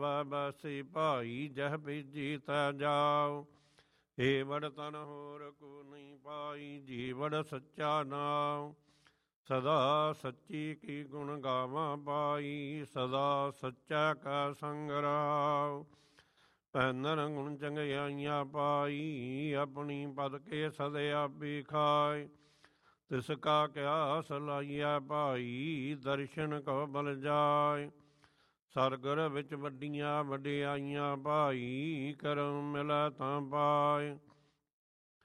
ਬਾਸੀ ਭਾਈ ਜਹ ਬੀਜੀ ਤੈ ਜਾਓ। ਏ ਵਡ ਤਨ ਹੋਰ ਕੋ ਨਹੀਂ ਪਾਈ, ਜੀ ਵਡ ਸੱਚਾ ਨਾਮ। ਸਦਾ ਸੱਚੀ ਕੀ ਗੁਣ ਗਾਵਾਂ ਪਾਈ, ਸਦਾ ਸੱਚਾ ਕਾ ਸੰਗ ਰਾਵ। ਪੈਨਰ ਗੁਣ ਚੰਗਿਆਈਆਂ ਪਾਈ, ਆਪਣੀ ਪਦ ਕੇ ਸਦੇ ਆਪੀ ਖਾਏ। ਤਿਸ ਕਾ ਕਿਆ ਸਲਾਈਆ ਭਾਈ, ਦਰਸ਼ਨ ਕੋ ਬਲ ਜਾਏ। ਸਰਗਰ ਵਿੱਚ ਵੱਡੀਆਂ ਵਡਿਆਈਆਂ ਭਾਈ, ਕਰਮ ਮਿਲੈ ਤਾਂ ਪਾਏ।